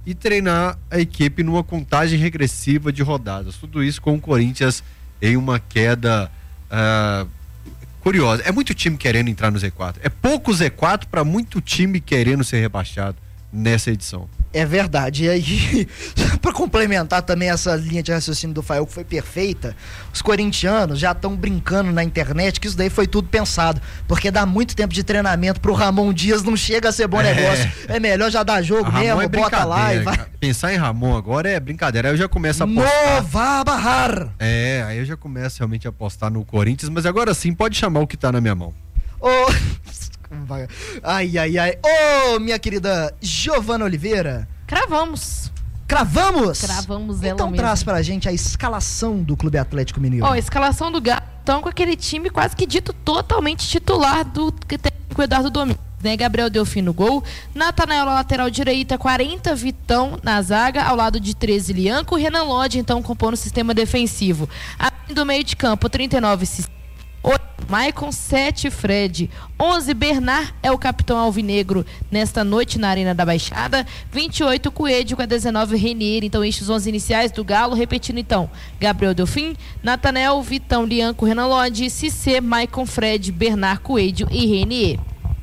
e treinar a equipe numa contagem regressiva de rodadas. Tudo isso com o Corinthians em uma queda curiosa. É muito time querendo entrar no Z4. É pouco Z4 para muito time querendo ser rebaixado nessa edição. É verdade. E aí, para complementar também essa linha de raciocínio do Fael, que foi perfeita, os corintianos já estão brincando na internet que isso daí foi tudo pensado, porque dá muito tempo de treinamento pro Ramon Dias, não chega a ser bom negócio. É melhor já dar jogo mesmo, bota lá e vai. Pensar em Ramon agora é brincadeira. Aí eu já começo a apostar. Nova Barrar! Aí eu já começo realmente a apostar no Corinthians, mas agora sim, pode chamar o que tá na minha mão. Ai. Minha querida Giovana Oliveira. Cravamos ela Então mesmo. Traz pra gente a escalação do Clube Atlético Mineiro. A escalação do Galo, então, com aquele time quase que dito totalmente titular do técnico Eduardo Domingues, né? Gabriel Delfim no gol, Natanael na lateral direita, 40, Vitão na zaga, ao lado de 13, Lianco, Renan Lodge, então, compondo o sistema defensivo. Além do meio de campo, 39, 8, Maicon, 7, Fred, 11, Bernard é o capitão alvinegro nesta noite na Arena da Baixada, 28, Coelho, com a 19, Renier. Então estes os 11 iniciais do Galo, repetindo então: Gabriel Delfim, Natanael, Vitão, Lianco, Renan Lodge, Cissé, Maicon, Fred, Bernard, Coelho e Renier.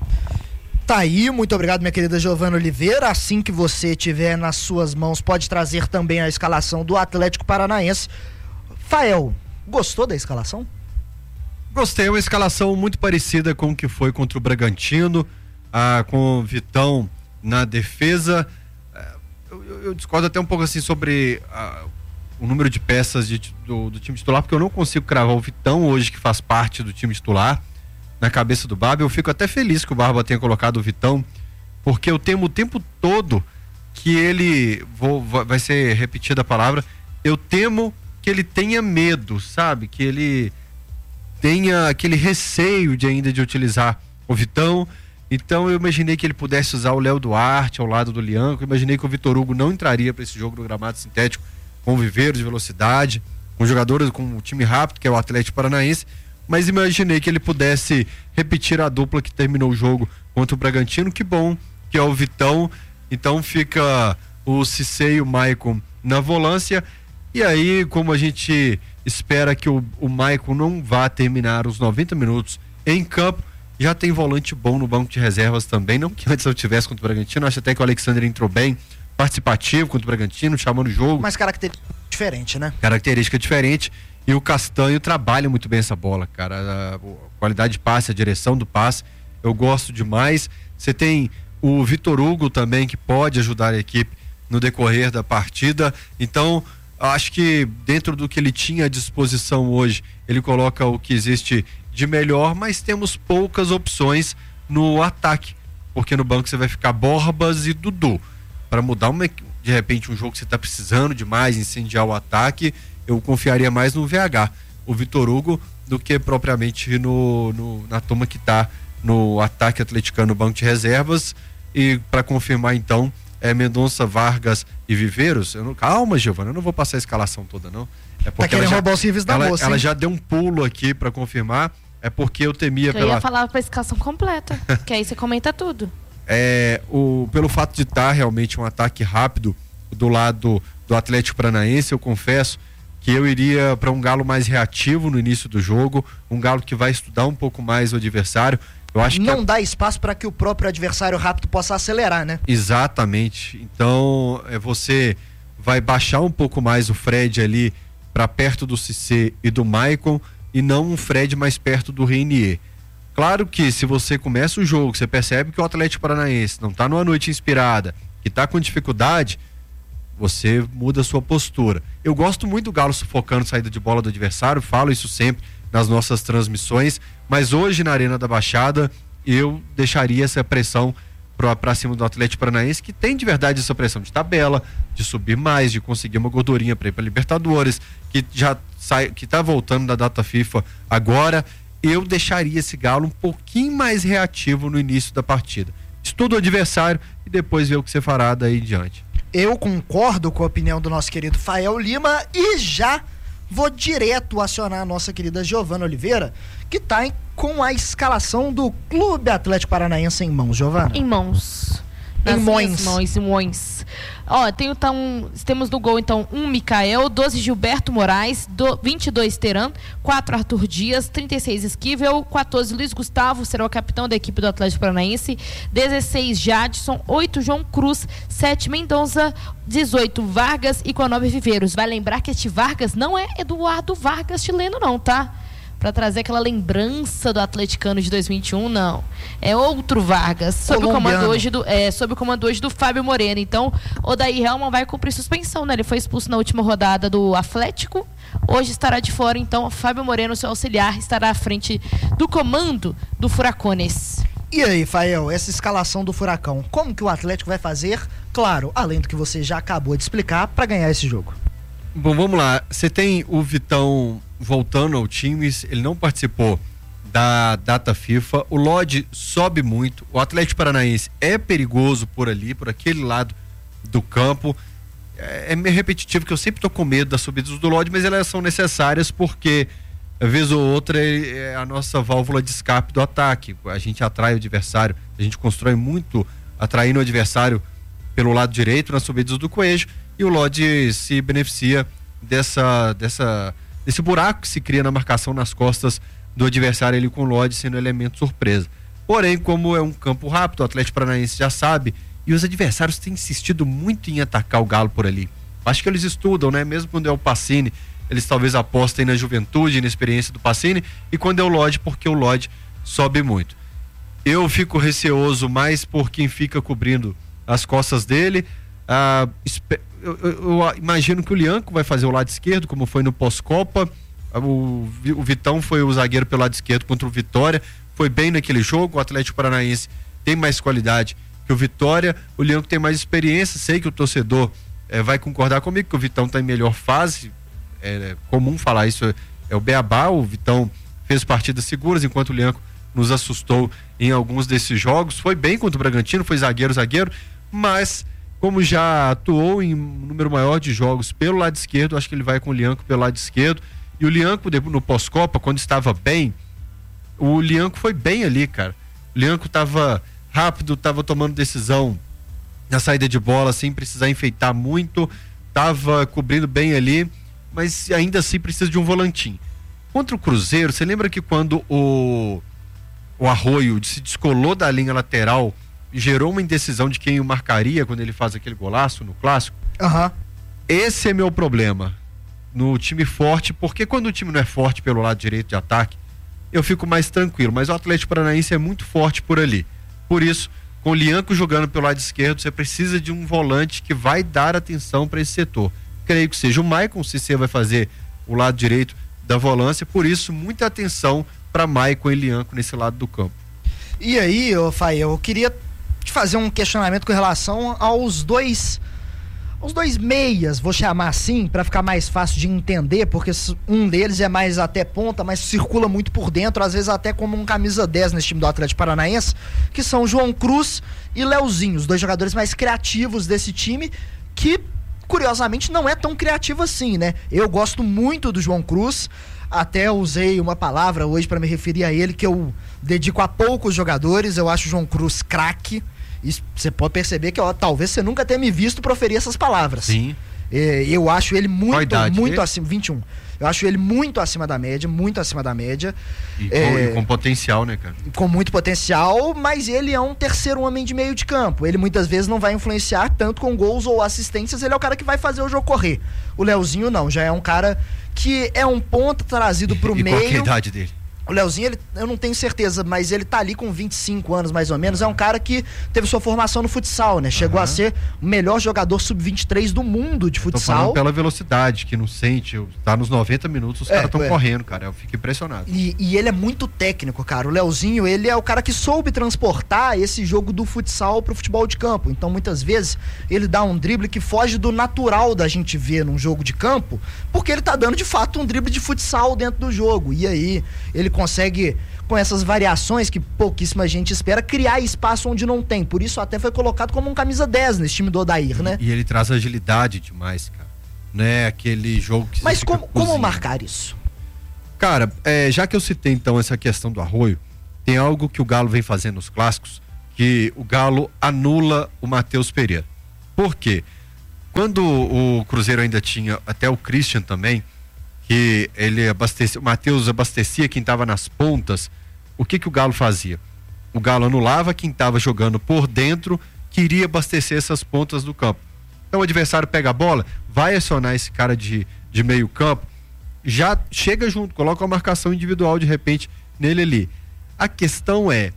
Tá aí, muito obrigado, minha querida Giovana Oliveira. Assim que você tiver nas suas mãos, pode trazer também a escalação do Atlético Paranaense. Fael, gostou da escalação? Gostei, uma escalação muito parecida com o que foi contra o Bragantino, com o Vitão na defesa. Eu discordo até um pouco assim sobre o número de peças do time titular, porque eu não consigo cravar o Vitão hoje, que faz parte do time titular, na cabeça do Barba. Eu fico até feliz que o Barba tenha colocado o Vitão, porque eu temo o tempo todo que ele, vai ser repetida a palavra, eu temo que ele tenha medo, sabe? Que ele tenha aquele receio de utilizar o Vitão. Então eu imaginei que ele pudesse usar o Léo Duarte ao lado do Lianco. Eu imaginei que o Vitor Hugo não entraria para esse jogo do gramado sintético com viveiros de velocidade, com jogadores com um time rápido, que é o Atlético Paranaense, mas imaginei que ele pudesse repetir a dupla que terminou o jogo contra o Bragantino. Que bom que é o Vitão. Então fica o Cissé e o Maicon na volância. E aí, como a gente espera que o Maicon não vá terminar os 90 minutos em campo, já tem volante bom no banco de reservas também. Não que antes eu tivesse contra o Bragantino, acho até que o Alexandre entrou bem, participativo contra o Bragantino, chamando o jogo. Mas característica diferente, né? Característica diferente. E o Castanho trabalha muito bem essa bola, cara. A qualidade de passe, a direção do passe, eu gosto demais. Você tem o Vitor Hugo também, que pode ajudar a equipe no decorrer da partida. Então, acho que dentro do que ele tinha à disposição hoje, ele coloca o que existe de melhor, mas temos poucas opções no ataque, porque no banco você vai ficar Borbas e Dudu. Para mudar de repente um jogo que você está precisando demais, incendiar o ataque, eu confiaria mais no VH, o Vitor Hugo, do que propriamente na turma que está no ataque atleticano no banco de reservas. E para confirmar então, Mendonça, Vargas e Viveiros. Calma, Giovana, eu não vou passar a escalação toda, não. É porque tá querendo roubar o serviço da moça. Ela já deu um pulo aqui para confirmar. É porque eu temia eu ia falar pra escalação completa, que aí você comenta tudo. Pelo fato de estar realmente um ataque rápido do lado do Atlético Paranaense, eu confesso que eu iria para um Galo mais reativo no início do jogo, um Galo que vai estudar um pouco mais o adversário. Eu acho não dá espaço para que o próprio adversário rápido possa acelerar, né? Exatamente. Então, você vai baixar um pouco mais o Fred ali para perto do Cissé e do Maicon, e não um Fred mais perto do Renier. Claro que se você começa o jogo, você percebe que o Atlético Paranaense não está numa noite inspirada, que está com dificuldade, você muda a sua postura. Eu gosto muito do Galo sufocando saída de bola do adversário, falo isso sempre nas nossas transmissões, mas hoje na Arena da Baixada eu deixaria essa pressão para cima do Atlético Paranaense, que tem de verdade essa pressão de tabela, de subir mais, de conseguir uma gordurinha para ir para Libertadores, que já que está voltando da data FIFA agora. Eu deixaria esse Galo um pouquinho mais reativo no inío da partida. Estuda o adversário e depois vê o que você fará daí em diante. Eu concordo com a opinião do nosso querido Fael Lima e já vou direto acionar a nossa querida Giovana Oliveira, que está com a escalação do Clube Atlético Paranaense em mãos. Giovana? Em mãos. Simões. Ó, temos no gol, então, 1 Micael, 12 Gilberto Moraes, 22 Teran, 4 Arthur Dias, 36 Esquivel, 14 Luiz Gustavo, será o capitão da equipe do Atlético Paranaense, 16 Jadson, 8 João Cruz, 7 Mendonça, 18 Vargas e com 9 Viveiros. Vai lembrar que este Vargas não é Eduardo Vargas chileno não, tá? Para trazer aquela lembrança do atleticano de 2021, não. É outro Vargas, sob o comando hoje do Fábio Moreno. Então, Odair Helman vai cumprir suspensão, né? Ele foi expulso na última rodada do Atlético. Hoje estará de fora, então, Fábio Moreno, seu auxiliar, estará à frente do comando do Furacones. E aí, Fael, essa escalação do Furacão, como que o Atlético vai fazer? Claro, além do que você já acabou de explicar, para ganhar esse jogo. Bom, vamos lá. Você tem o Vitão voltando ao time, ele não participou da data FIFA. O Lodge sobe muito. O Atlético Paranaense é perigoso por ali, por aquele lado do campo. É meio repetitivo que eu sempre tô com medo das subidas do Lodge, mas elas são necessárias porque, vez ou outra, é a nossa válvula de escape do ataque. A gente atrai o adversário, a gente constrói muito atraindo o adversário pelo lado direito nas subidas do Coelho, e o Lodge se beneficia desse buraco que se cria na marcação nas costas do adversário, ele com o Lodge sendo elemento surpresa. Porém, como é um campo rápido, o Atlético Paranaense já sabe, e os adversários têm insistido muito em atacar o Galo por ali. Acho que eles estudam, né? Mesmo quando é o Pacini, eles talvez apostem na juventude, na experiência do Pacini, e quando é o Lodge, porque o Lodge sobe muito. Eu fico receoso mais por quem fica cobrindo as costas dele. Eu imagino que o Lianco vai fazer o lado esquerdo, como foi no pós-Copa. O Vitão foi o zagueiro pelo lado esquerdo contra o Vitória, foi bem naquele jogo. O Atlético Paranaense tem mais qualidade que o Vitória, o Lianco tem mais experiência. Sei que o torcedor vai concordar comigo que o Vitão está em melhor fase, é comum falar isso, é o beabá. O Vitão fez partidas seguras, enquanto o Lianco nos assustou em alguns desses jogos. Foi bem contra o Bragantino, foi zagueiro, mas como já atuou em um número maior de jogos pelo lado esquerdo, acho que ele vai com o Lianco pelo lado esquerdo. E o Lianco, no pós-Copa, quando estava bem, o Lianco foi bem ali, cara. O Lianco estava rápido, estava tomando decisão na saída de bola, sem precisar enfeitar muito, estava cobrindo bem ali, mas ainda assim precisa de um volantinho. Contra o Cruzeiro, você lembra que quando o Arroio se descolou da linha lateral, gerou uma indecisão de quem o marcaria quando ele faz aquele golaço no Clássico? Esse é meu problema no time forte, porque quando o time não é forte pelo lado direito de ataque, eu fico mais tranquilo, mas o Atlético Paranaense é muito forte por ali. Por isso, com o Lianco jogando pelo lado esquerdo, você precisa de um volante que vai dar atenção para esse setor. Creio que seja o Maicon, o Cissé vai fazer o lado direito da volância, por isso muita atenção para Maicon e Lianco nesse lado do campo. E aí, Fael, eu queria te fazer um questionamento com relação aos dois meias, vou chamar assim, para ficar mais fácil de entender, porque um deles é mais até ponta, mas circula muito por dentro, às vezes até como um camisa 10 nesse time do Atlético Paranaense, que são João Cruz e Leozinho, os dois jogadores mais criativos desse time, que curiosamente não é tão criativo assim, né? Eu gosto muito do João Cruz, até usei uma palavra hoje para me referir a ele, que eu dedico a poucos jogadores. Eu acho o João Cruz craque. E você pode perceber que talvez você nunca tenha me visto proferir essas palavras. Sim. Eu acho ele muito dele? acima, 21. Eu acho ele muito acima da média, muito acima da média. E com potencial, né, cara? Com muito potencial, mas ele é um terceiro homem de meio de campo. Ele muitas vezes não vai influenciar tanto com gols ou assistências, ele é o cara que vai fazer o jogo correr. O Leozinho não, já é um cara que é um ponto trazido pro meio. Qual que é a idade dele? O Leozinho, eu não tenho certeza, mas ele tá ali com 25 anos mais ou menos. É um cara que teve sua formação no futsal, né? Chegou a ser o melhor jogador sub-23 do mundo de futsal. Tô falando pela velocidade, que não sente. Tá nos 90 minutos, os caras estão correndo, cara. Eu fico impressionado. E ele é muito técnico, cara. O Leozinho, ele é o cara que soube transportar esse jogo do futsal pro futebol de campo. Então, muitas vezes, ele dá um drible que foge do natural da gente ver num jogo de campo, porque ele tá dando, de fato, um drible de futsal dentro do jogo. E aí, ele consegue, com essas variações que pouquíssima gente espera, criar espaço onde não tem. Por isso até foi colocado como um camisa 10 nesse time do Odair, né? E ele traz agilidade demais, cara. Não é aquele jogo que... Mas como marcar isso? Cara, já que eu citei então essa questão do Arroio, tem algo que o Galo vem fazendo nos clássicos que o Galo anula o Matheus Pereira. Por quê? Quando o Cruzeiro ainda tinha até o Christian também, que ele abastecia, o Matheus abastecia quem estava nas pontas, o que o Galo fazia? O Galo anulava quem estava jogando por dentro, queria abastecer essas pontas do campo. Então o adversário pega a bola, vai acionar esse cara de meio campo, já chega junto, coloca uma marcação individual de repente nele ali. A questão é,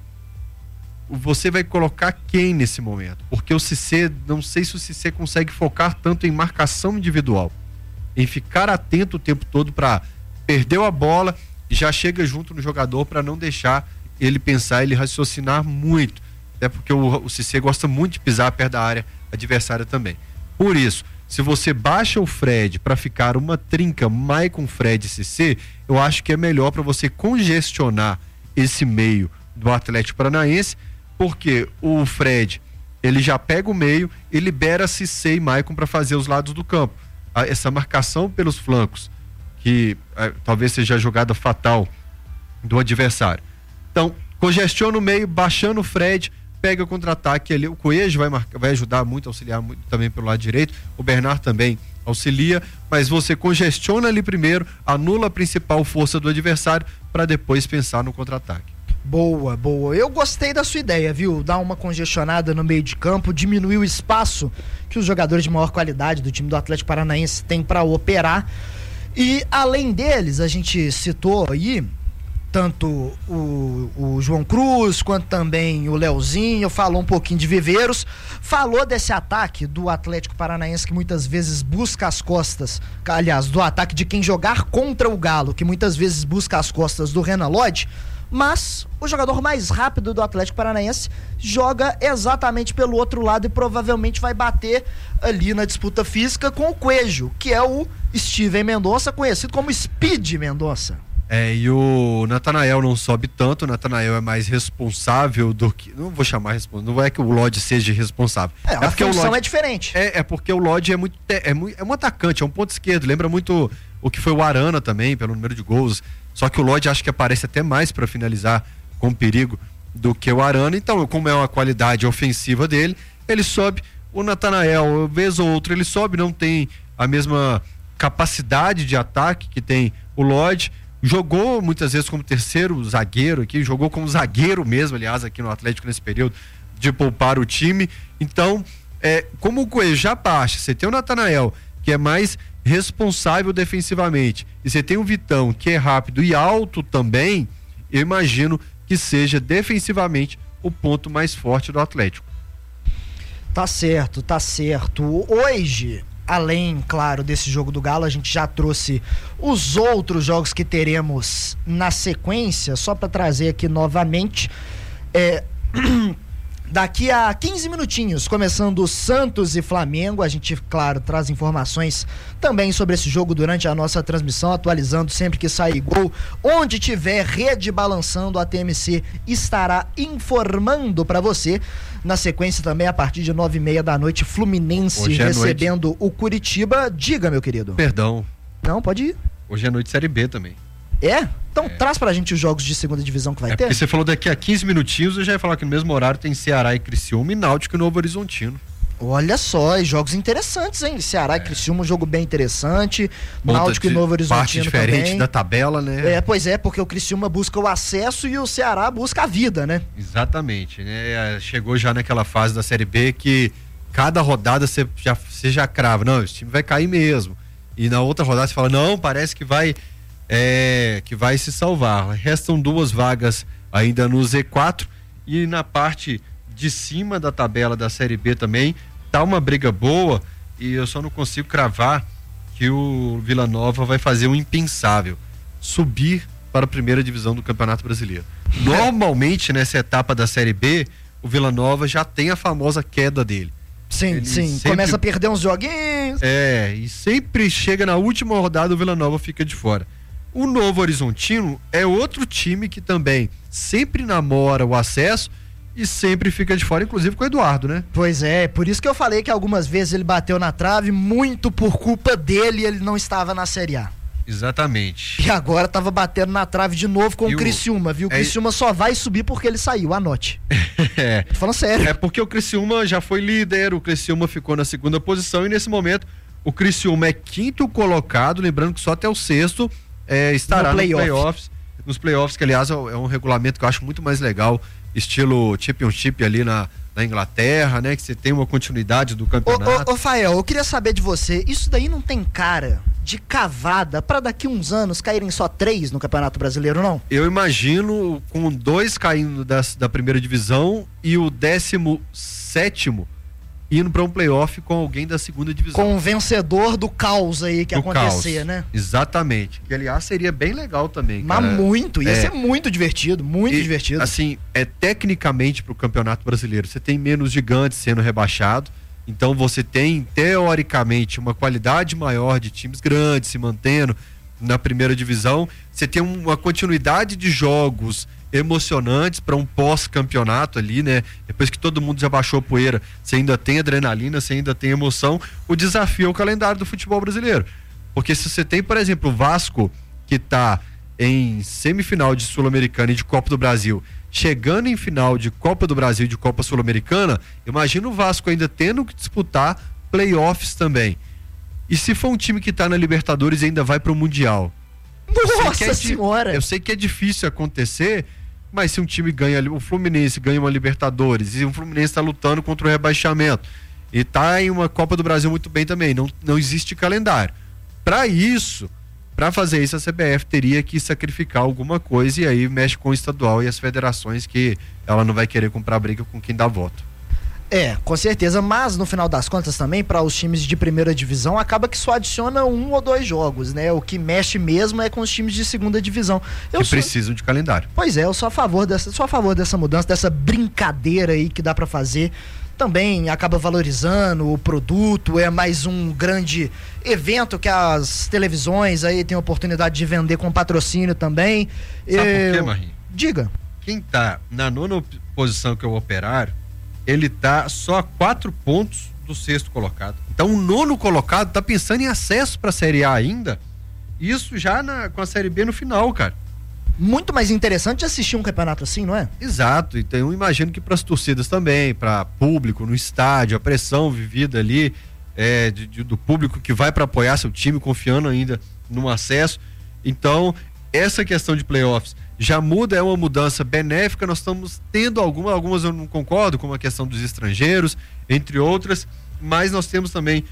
você vai colocar quem nesse momento? Porque o Cissé, não sei se o Cissé consegue focar tanto em marcação individual, em ficar atento o tempo todo para perdeu a bola e já chega junto no jogador para não deixar ele pensar, ele raciocinar muito, até porque o Cissé gosta muito de pisar perto da área adversária também. Por isso, se você baixa o Fred para ficar uma trinca Maicon, Fred e Cissé, eu acho que é melhor para você congestionar esse meio do Atlético Paranaense, porque o Fred, ele já pega o meio e libera Cissé e Maicon para fazer os lados do campo. Essa marcação pelos flancos, que talvez seja a jogada fatal do adversário. Então, congestiona o meio, baixando o Fred, pega o contra-ataque ali. O Coelho vai ajudar muito, auxiliar muito também pelo lado direito. O Bernard também auxilia, mas você congestiona ali primeiro, anula a principal força do adversário para depois pensar no contra-ataque. Boa, boa. Eu gostei da sua ideia, viu? Dar uma congestionada no meio de campo, diminuir o espaço que os jogadores de maior qualidade do time do Atlético Paranaense têm para operar. E além deles, a gente citou aí tanto o João Cruz quanto também o Leozinho, falou um pouquinho de Viveiros, falou desse ataque do Atlético Paranaense que muitas vezes busca as costas, aliás, do ataque de quem jogar contra o Galo, que muitas vezes busca as costas do Renan Lodge, mas o jogador mais rápido do Atlético Paranaense joga exatamente pelo outro lado e provavelmente vai bater ali na disputa física com o Coelho, que é o Steven Mendonça, conhecido como Speed Mendonça. E o Natanael não sobe tanto, o Natanael é mais responsável do que... Não vou chamar responsável, não é que o Lodge seja responsável. A porque função o Lodge, é diferente. É porque o Lodge é um atacante, é um ponto esquerdo, lembra muito o que foi o Arana também, pelo número de gols. Só que o Lodge acho que aparece até mais para finalizar com perigo do que o Arana. Então, como é uma qualidade ofensiva dele, ele sobe. O Natanael, vez ou outra, ele sobe, não tem a mesma capacidade de ataque que tem o Lodge. Jogou muitas vezes como terceiro zagueiro aqui, jogou como zagueiro mesmo, aliás, aqui no Atlético nesse período de poupar o time. Então, como o Coelho já baixa, você tem o Natanael, que é mais responsável defensivamente, e você tem o Vitão, que é rápido e alto também, eu imagino que seja defensivamente o ponto mais forte do Atlético. Tá certo, tá certo. Hoje, além, claro, desse jogo do Galo, a gente já trouxe os outros jogos que teremos na sequência, só para trazer aqui novamente. Daqui a 15 minutinhos, começando Santos e Flamengo, a gente, claro, traz informações também sobre esse jogo durante a nossa transmissão, atualizando sempre que sair gol. Onde tiver rede balançando, a TMC estará informando para você. Na sequência também, a partir de 9h30 da noite, Fluminense Hoje é recebendo noite. o Curitiba. Diga, meu querido. Perdão. Não, pode ir. Hoje é noite Série B também. Então traz pra gente os jogos de segunda divisão que vai ter. Porque você falou daqui a 15 minutinhos, eu já ia falar que no mesmo horário tem Ceará e Criciúma e Náutico e Novo Horizontino. Olha só, e jogos interessantes, hein? Ceará e Criciúma, um jogo bem interessante. Náutico e Novo Horizontino parte diferente também. da tabela, né? Pois é, porque o Criciúma busca o acesso e o Ceará busca a vida, né? Exatamente, né? Chegou já naquela fase da Série B que cada rodada você já crava, não, esse time vai cair mesmo. E na outra rodada você fala, não, parece que vai se salvar. Restam 2 vagas ainda no Z4 e na parte de cima da tabela da Série B também tá uma briga boa e eu só não consigo cravar que o Vila Nova vai fazer o impensável, subir para a primeira divisão do Campeonato Brasileiro. Normalmente nessa etapa da Série B, o Vila Nova já tem a famosa queda dele. Sim, começa a perder uns joguinhos. E sempre chega na última rodada o Vila Nova fica de fora. O Novo Horizontino é outro time que também sempre namora o acesso e sempre fica de fora, inclusive com o Eduardo, né? Pois é, por isso que eu falei que algumas vezes ele bateu na trave, muito por culpa dele, ele não estava na Série A. Exatamente. E agora tava batendo na trave de novo com o Criciúma, viu? O Criciúma só vai subir porque ele saiu, anote. Tô falando sério. É porque o Criciúma já foi líder, o Criciúma ficou na segunda posição e nesse momento o Criciúma é quinto colocado, lembrando que só até o sexto estará nos playoffs, que aliás é um regulamento que eu acho muito mais legal, estilo Championship ali na Inglaterra, né? Que você tem uma continuidade do campeonato. Ô Fael, eu queria saber de você, isso daí não tem cara de cavada pra daqui uns anos caírem só 3 no Campeonato Brasileiro, não? Eu imagino com 2 caindo da primeira divisão e o 17º indo para um playoff com alguém da segunda divisão. Com o vencedor do caos aí que acontecer, né? Exatamente. Que aliás seria bem legal também. Mas cara, ia ser muito divertido, divertido. Assim, tecnicamente pro Campeonato Brasileiro, você tem menos gigantes sendo rebaixado, então você tem teoricamente uma qualidade maior de times grandes se mantendo na primeira divisão, você tem uma continuidade de jogos emocionantes para um pós-campeonato ali, né? Depois que todo mundo já baixou a poeira, você ainda tem adrenalina, você ainda tem emoção. O desafio é o calendário do futebol brasileiro. Porque se você tem, por exemplo, o Vasco, que tá em semifinal de Sul-Americana e de Copa do Brasil, chegando em final de Copa do Brasil e de Copa Sul-Americana, imagina o Vasco ainda tendo que disputar playoffs também. E se for um time que tá na Libertadores e ainda vai pro Mundial? Nossa Senhora! Eu sei que é difícil acontecer, mas se um time ganha, o Fluminense ganha uma Libertadores e o Fluminense está lutando contra o rebaixamento e tá em uma Copa do Brasil muito bem também, não existe calendário. Para fazer isso, a CBF teria que sacrificar alguma coisa e aí mexe com o estadual e as federações que ela não vai querer comprar briga com quem dá voto. Com certeza, mas no final das contas também, para os times de primeira divisão, acaba que só adiciona 1 ou 2 jogos, né? O que mexe mesmo é com os times de segunda divisão. Precisam de calendário. Pois eu sou a favor dessa mudança, dessa brincadeira aí que dá para fazer. Também acaba valorizando o produto, é mais um grande evento que as televisões aí têm a oportunidade de vender com patrocínio também. Sabe por quê, Marinho? Diga. Quem tá na 9ª posição, que é o Operário, ele tá só a 4 pontos do 6º colocado. Então o 9º colocado tá pensando em acesso pra Série A ainda. Isso já com a Série B no final, cara. Muito mais interessante assistir um campeonato assim, não é? Exato. Então eu imagino que pras torcidas também, pra público no estádio, a pressão vivida ali do público que vai para apoiar seu time, confiando ainda no acesso. Então essa questão de playoffs já muda, é uma mudança benéfica. Nós estamos tendo algumas eu não concordo, como a questão dos estrangeiros, entre outras, mas nós temos também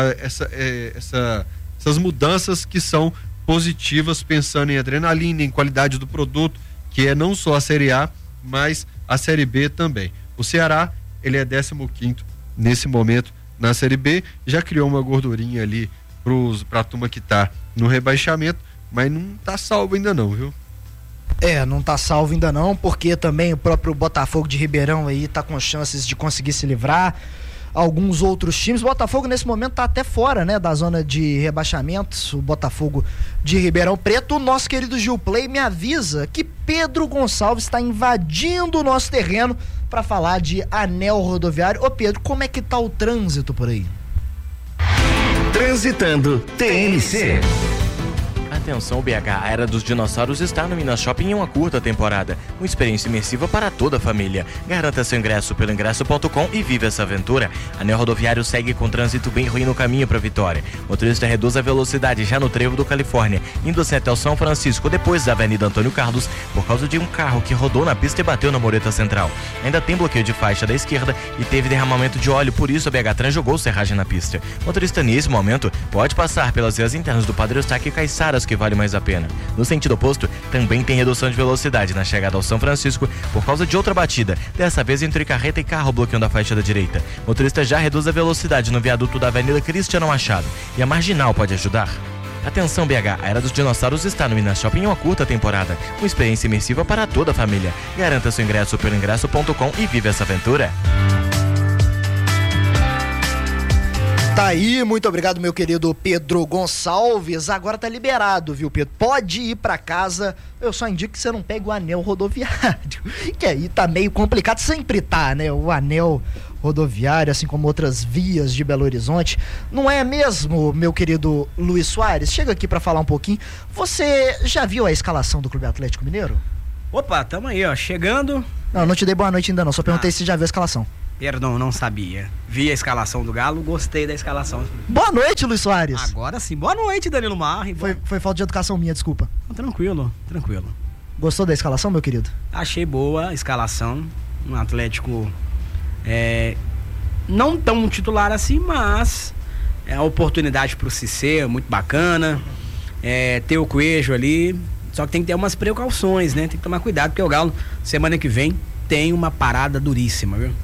essas mudanças que são positivas, pensando em adrenalina, em qualidade do produto, que é não só a Série A, mas a Série B também. O Ceará, ele é 15º nesse momento na Série B, já criou uma gordurinha ali pra turma que tá no rebaixamento, mas não tá salvo ainda não, viu? Não tá salvo ainda não, porque também o próprio Botafogo de Ribeirão aí tá com chances de conseguir se livrar. Alguns outros times, o Botafogo nesse momento tá até fora, né, da zona de rebaixamentos, o Botafogo de Ribeirão Preto. O nosso querido Gil Play me avisa que Pedro Gonçalves está invadindo o nosso terreno para falar de anel rodoviário. Ô Pedro, como é que tá o trânsito por aí? Transitando TNC. Atenção BH, a Era dos Dinossauros está no Minas Shopping em uma curta temporada. Uma experiência imersiva para toda a família. Garanta seu ingresso pelo ingresso.com e vive essa aventura. Anel rodoviário segue com trânsito bem ruim no caminho para Vitória. Motorista reduz a velocidade já no trevo do Califórnia, indo assim até o São Francisco, depois da Avenida Antônio Carlos, por causa de um carro que rodou na pista e bateu na mureta central. Ainda tem bloqueio de faixa da esquerda e teve derramamento de óleo, por isso a BH Trans jogou serragem na pista. Motorista nesse momento pode passar pelas vias internas do Padre Eustáquio e Caiçaras, que vale mais a pena. No sentido oposto, também tem redução de velocidade na chegada ao São Francisco por causa de outra batida, dessa vez entre carreta e carro bloqueando a faixa da direita. Motorista já reduz a velocidade no viaduto da Avenida Cristiano Machado e a Marginal pode ajudar. Atenção BH, a Era dos Dinossauros está no Minas Shopping em uma curta temporada. Uma experiência imersiva para toda a família. Garanta seu ingresso pelo ingresso.com e vive essa aventura. Tá aí, muito obrigado, meu querido Pedro Gonçalves. Agora tá liberado, viu, Pedro? Pode ir pra casa. Eu só indico que você não pegue o anel rodoviário, que aí tá meio complicado. Sempre tá, né? O anel rodoviária, assim como outras vias de Belo Horizonte. Não é mesmo, meu querido Luiz Soares? Chega aqui para falar um pouquinho. Você já viu a escalação do Clube Atlético Mineiro? Opa, tamo aí, ó, chegando. Não te dei boa noite ainda não, só perguntei se já viu a escalação. Perdão, não sabia. Vi a escalação do Galo, gostei da escalação. Boa noite, Luiz Soares. Agora sim, boa noite, Danilo Marri. Foi falta de educação minha, desculpa. Tranquilo. Gostou da escalação, meu querido? Achei boa a escalação. Um Atlético não tão titular assim, mas é a oportunidade pro Cissé, muito bacana. Ter o Coelho ali, só que tem que ter umas precauções, né? Tem que tomar cuidado, porque o Galo, semana que vem, tem uma parada duríssima, viu?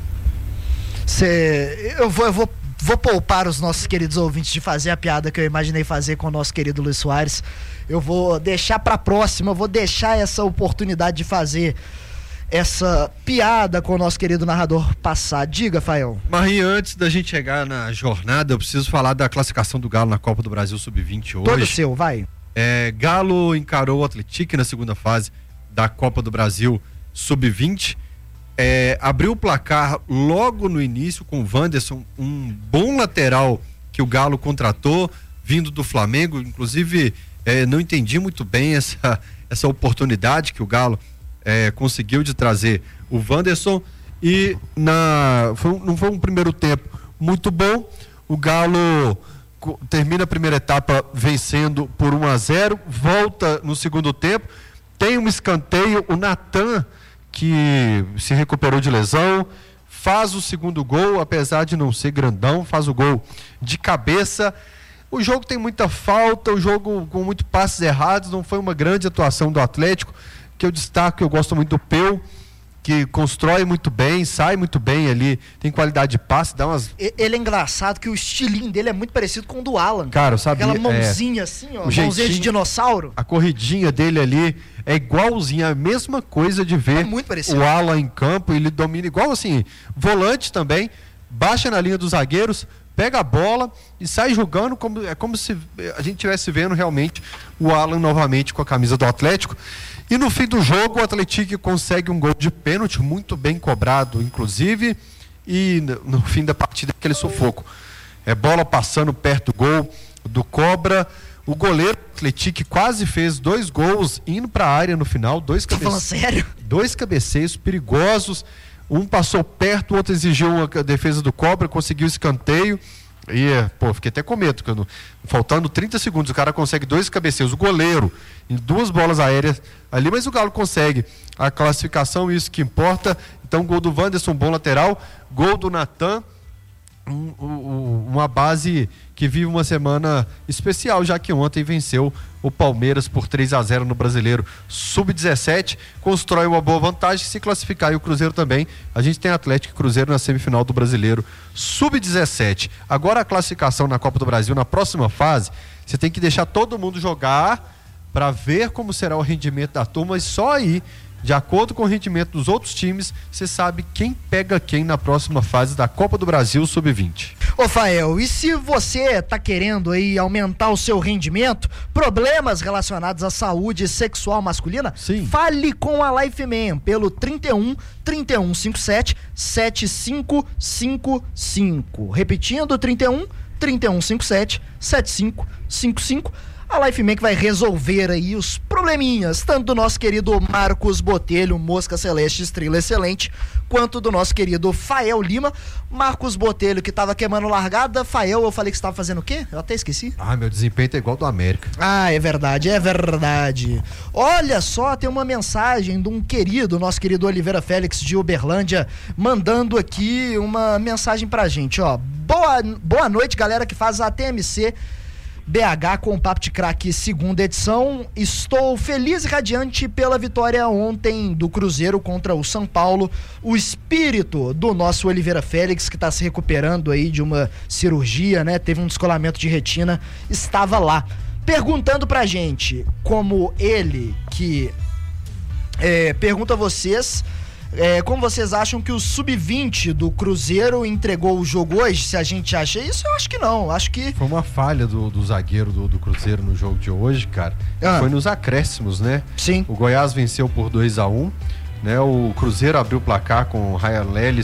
Eu vou poupar os nossos queridos ouvintes de fazer a piada que eu imaginei fazer com o nosso querido Luiz Soares. Eu vou deixar pra próxima, eu vou deixar essa oportunidade de fazer essa piada com o nosso querido narrador passar. Diga, Fael. Marinho, antes da gente chegar na jornada, eu preciso falar da classificação do Galo na Copa do Brasil Sub-20 hoje. Todo seu, vai. Galo encarou o Atlético na segunda fase da Copa do Brasil Sub-20. Abriu o placar logo no início com o Wanderson, um bom lateral que o Galo contratou, vindo do Flamengo. Inclusive, não entendi muito bem essa oportunidade que o Galo conseguiu de trazer o Wanderson. E não foi um primeiro tempo muito bom. O Galo termina a primeira etapa vencendo por 1-0, volta no segundo tempo, tem um escanteio, o Natan, que se recuperou de lesão, faz o segundo gol, apesar de não ser grandão, faz o gol de cabeça. O jogo tem muita falta, o jogo com muitos passes errados, não foi uma grande atuação do Atlético, que eu destaco, eu gosto muito do Peu, que constrói muito bem, sai muito bem ali, tem qualidade de passe, dá umas... Ele é engraçado que o estilinho dele é muito parecido com o do Alan. Cara, sabe? Aquela mãozinha assim, ó, mãozinha de dinossauro. A corridinha dele ali é igualzinha, a mesma coisa de ver o Alan em campo, ele domina igual assim, volante também, baixa na linha dos zagueiros, pega a bola e sai jogando como se a gente estivesse vendo realmente o Alan novamente com a camisa do Atlético. E no fim do jogo, o Atlético consegue um gol de pênalti, muito bem cobrado, inclusive, e no fim da partida, aquele sufoco. Bola passando perto do gol do Cobra. O goleiro Atlético quase fez 2 gols indo para a área no final. Tá falando sério? 2 cabeceios perigosos. Um passou perto, o outro exigiu uma defesa do Cobra, conseguiu escanteio. E, fiquei até com medo, faltando 30 segundos, o cara consegue 2 cabeceios, o goleiro, em 2 bolas aéreas ali, mas o Galo consegue a classificação, isso que importa. Então, gol do Wanderson, bom lateral, gol do Natan, uma base que vive uma semana especial, já que ontem venceu o Palmeiras por 3-0 no Brasileiro Sub-17, constrói uma boa vantagem, se classificar, e o Cruzeiro também. A gente tem Atlético e Cruzeiro na semifinal do Brasileiro Sub-17. Agora a classificação na Copa do Brasil, na próxima fase, você tem que deixar todo mundo jogar para ver como será o rendimento da turma, e só aí, de acordo com o rendimento dos outros times, você sabe quem pega quem na próxima fase da Copa do Brasil Sub-20. Ô Fael, e se você tá querendo aí aumentar o seu rendimento, problemas relacionados à saúde sexual masculina? Sim. Fale com a Lifeman pelo 3157 7555. Repetindo, 3157 7555. A Lifeman que vai resolver aí os probleminhas, tanto do nosso querido Marcos Botelho, Mosca Celeste, Estrela Excelente, quanto do nosso querido Fael Lima. Marcos Botelho, que tava queimando largada. Fael, eu falei que você tava fazendo o quê? Eu até esqueci. Meu desempenho tá igual do América. É verdade. Olha só, tem uma mensagem de um nosso querido Oliveira Félix de Uberlândia, mandando aqui uma mensagem pra gente, ó. Boa noite, galera que faz a TMC BH com o Papo de Craque, segunda edição. Estou feliz e radiante pela vitória ontem do Cruzeiro contra o São Paulo. O espírito do nosso Oliveira Félix, que está se recuperando aí de uma cirurgia, né? Teve um descolamento de retina, estava lá. Perguntando pra gente, como ele que pergunta a vocês... como vocês acham que o Sub-20 do Cruzeiro entregou o jogo hoje? Se a gente acha isso, eu acho que não. Acho que... Foi uma falha do zagueiro do Cruzeiro no jogo de hoje, cara. Foi nos acréscimos, né? Sim. O Goiás venceu por 2-1, né? O Cruzeiro abriu o placar com o Ryan Lelis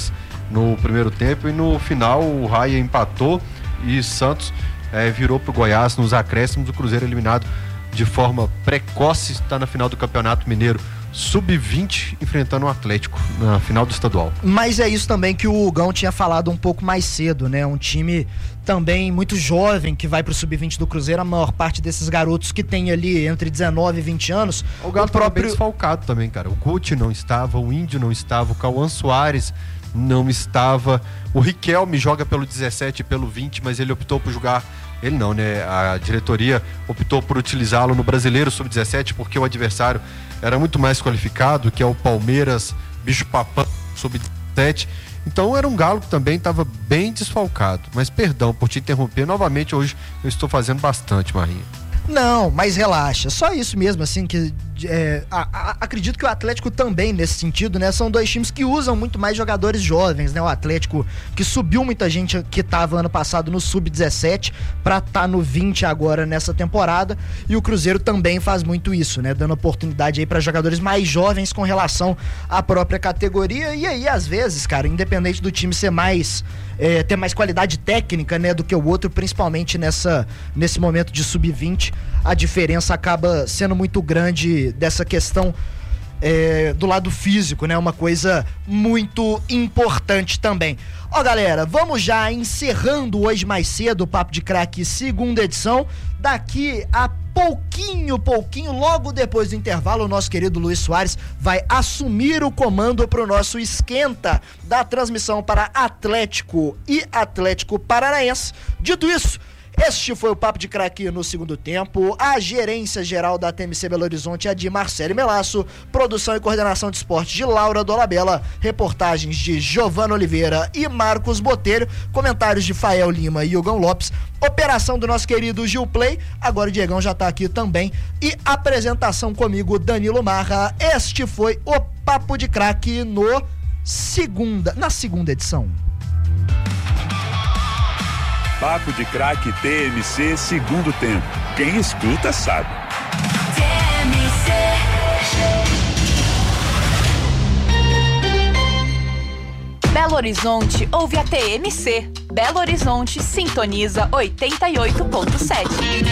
no primeiro tempo, e no final o Raia empatou e Santos virou pro Goiás nos acréscimos. O Cruzeiro eliminado de forma precoce, está na final do Campeonato Mineiro Sub-20, enfrentando o Atlético na final do estadual. Mas é isso também que o Hugão tinha falado um pouco mais cedo, né? Um time também muito jovem que vai pro Sub-20 do Cruzeiro. A maior parte desses garotos que tem ali entre 19 e 20 anos. O Galo próprio bem desfalcado também, cara. O Guti não estava, o Índio não estava, o Cauã Soares não estava. O Riquelme joga pelo 17 e pelo 20, mas ele optou por jogar. Ele não, né? A diretoria optou por utilizá-lo no Brasileiro Sub-17 porque o adversário era muito mais qualificado, que é o Palmeiras, bicho-papão, Sub-17. Então era um Galo que também estava bem desfalcado. Mas perdão por te interromper, novamente hoje eu estou fazendo bastante, Marinho. Não, mas relaxa, só isso mesmo, assim, que acredito que o Atlético também, nesse sentido, né, são dois times que usam muito mais jogadores jovens, né, o Atlético que subiu muita gente que tava ano passado no Sub-17 pra tá no 20 agora nessa temporada, e o Cruzeiro também faz muito isso, né, dando oportunidade aí pra jogadores mais jovens com relação à própria categoria, e aí às vezes, cara, independente do time ser mais ter mais qualidade técnica, né, do que o outro, principalmente nesse momento de Sub-20, a diferença acaba sendo muito grande dessa questão do lado físico, né, uma coisa muito importante também. Ó, galera, vamos já encerrando hoje mais cedo o Papo de Craque segunda edição. Daqui a pouquinho, logo depois do intervalo, o nosso querido Luiz Soares vai assumir o comando para o nosso esquenta da transmissão para Atlético e Atlético Paranaense. Dito isso, este foi o Papo de Craque no segundo tempo. A gerência geral da TMC Belo Horizonte é de Marcelo Melasso, produção e coordenação de esporte de Laura Dolabella, reportagens de Giovana Oliveira e Marcos Botelho, comentários de Fael Lima e Hugão Lopes, operação do nosso querido Gil Play, agora o Diegão já tá aqui também, e apresentação comigo, Danilo Marra. Este foi o Papo de Craque na segunda edição. Papo de Craque TMC segundo tempo. Quem escuta sabe. TMC. Belo Horizonte ouve a TMC. Belo Horizonte sintoniza 88.7.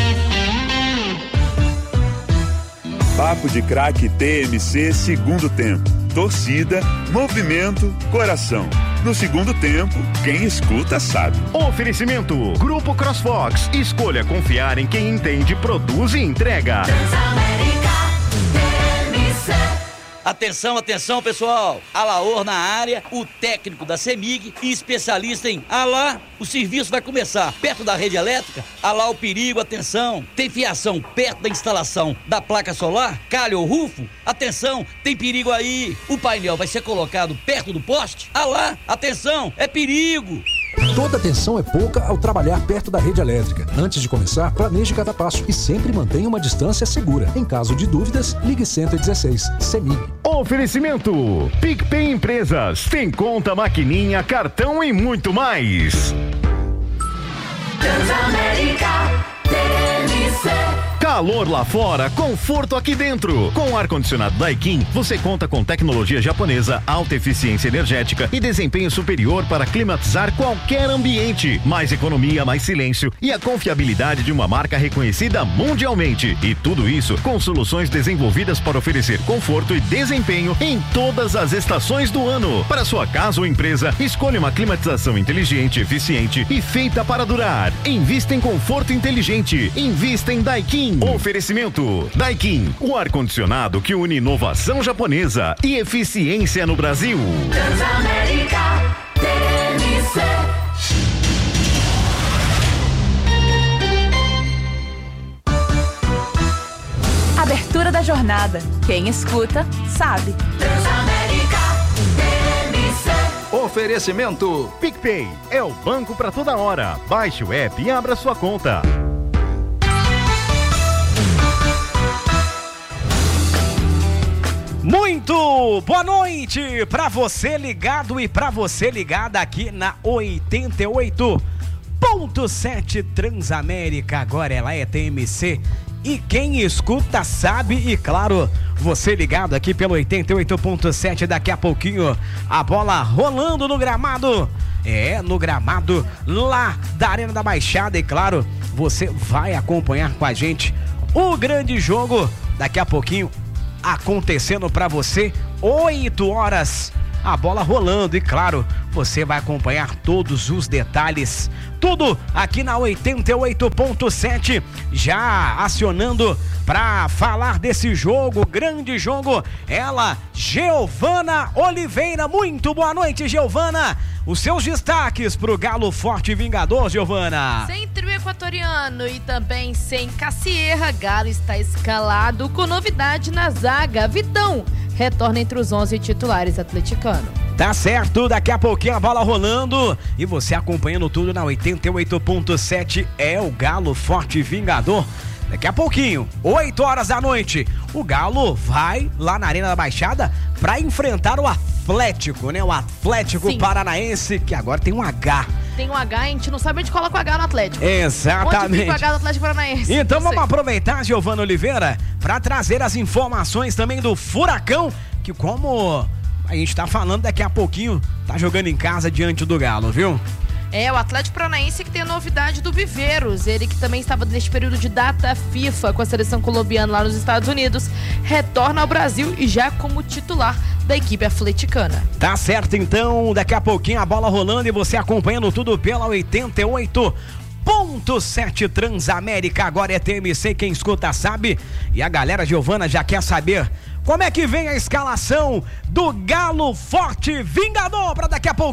Papo de Craque TMC segundo tempo. Torcida, movimento, coração. No segundo tempo, quem escuta sabe. Oferecimento: Grupo CrossFox. Escolha confiar em quem entende, produz e entrega. Transamérica TMC. Atenção, atenção, pessoal. Alaor na área, o técnico da CEMIG e especialista em o serviço vai começar perto da rede elétrica. O perigo, atenção. Tem fiação perto da instalação da placa solar, calha ou rufo? Atenção, tem perigo aí. O painel vai ser colocado perto do poste? Atenção, é perigo. Toda atenção é pouca ao trabalhar perto da rede elétrica. Antes de começar, planeje cada passo e sempre mantenha uma distância segura. Em caso de dúvidas, ligue 116. CEMIG. Oferecimento: PicPay Empresas. Tem conta, maquininha, cartão e muito mais. Transamérica TMC. Calor lá fora, conforto aqui dentro. Com o ar-condicionado Daikin, você conta com tecnologia japonesa, alta eficiência energética e desempenho superior para climatizar qualquer ambiente. Mais economia, mais silêncio e a confiabilidade de uma marca reconhecida mundialmente. E tudo isso com soluções desenvolvidas para oferecer conforto e desempenho em todas as estações do ano. Para sua casa ou empresa, escolha uma climatização inteligente, eficiente e feita para durar. Invista em conforto inteligente. Invista em Daikin. Oferecimento: Daikin, o ar-condicionado que une inovação japonesa e eficiência no Brasil. Transamérica TMC. Abertura da jornada. Quem escuta, sabe. Transamérica TMC. Oferecimento: PicPay é o banco para toda hora. Baixe o app e abra sua conta. Muito boa noite para você ligado e para você ligada aqui na 88.7 Transamérica. Agora ela é TMC e quem escuta sabe. E claro, você ligado aqui pelo 88.7, daqui a pouquinho a bola rolando no gramado. No gramado lá da Arena da Baixada. E claro, você vai acompanhar com a gente o grande jogo daqui a pouquinho acontecendo pra você, 8 horas, a bola rolando. E claro, você vai acompanhar todos os detalhes, tudo aqui na 88.7, já acionando pra falar desse jogo, grande jogo, ela, Giovana Oliveira. Muito boa noite, Giovana. Os seus destaques pro Galo Forte e Vingador, Giovana. Sem trio equatoriano e também sem Cassierra, Galo está escalado com novidade na zaga. Vitão retorna entre os 11 titulares atleticanos. Tá certo, daqui a pouquinho a bola rolando e você acompanhando tudo na 88.7, é o Galo Forte e Vingador. Daqui a pouquinho, 8 horas da noite, o Galo vai lá na Arena da Baixada para enfrentar o Atlético, né? O Atlético Sim. Paranaense, que agora tem um H. Tem um H, a gente não sabe onde coloca o H no Atlético. Exatamente. Onde fica o H do Atlético Paranaense? Então vamos aproveitar, Giovana Oliveira, para trazer as informações também do Furacão, que como a gente tá falando, daqui a pouquinho tá jogando em casa diante do Galo, viu? O Atlético Paranaense que tem a novidade do Viveiros, ele que também estava neste período de data FIFA com a seleção colombiana lá nos Estados Unidos, retorna ao Brasil e já como titular da equipe atleticana. Tá certo, então, daqui a pouquinho a bola rolando e você acompanhando tudo pela 88.7 Transamérica, agora é TMC, quem escuta sabe. E a galera Giovana já quer saber como é que vem a escalação do Galo Forte Vingador para daqui a pouco.